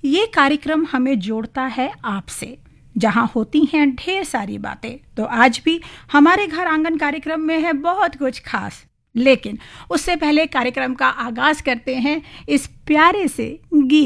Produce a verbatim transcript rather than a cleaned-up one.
ये कार्यक्रम हमें जोड़ता है आपसे, जहां होती हैं ढेर सारी बातें। तो आज भी हमारे घर आंगन कार्यक्रम में है बहुत कुछ खास, लेकिन उससे पहले कार्यक्रम का आगाज करते हैं इस प्यारे से गीत